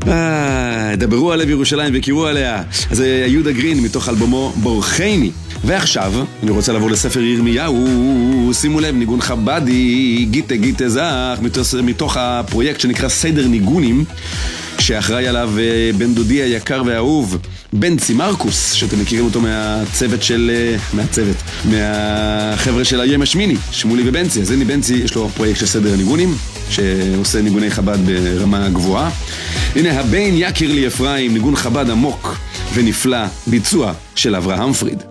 דברו עליה בירושלים וקירו עליה. אז זה יהודה גרין מתוך אלבומו בורחני. ועכשיו אני רוצה לעבור לספר ירמיהו. שימו לב, ניגון חבדי, גיטה זך, מתוך הפרויקט שנקרא סדר ניגונים, שאחראי עליו בן דודי היקר והאהוב בנצי מרקוס, שאתם מכירים אותו מהחבר'ה של הים השמיני, שמולי ובנצי. אז הנה בנצי, יש לו פרויקט של סדר ניגונים שעושה ניגוני חב"ד ברמה גבוהה. הנה הבן יקיר לי אפרים, ניגון חב"ד עמוק ונפלא, ביצוע של אברהם פריד.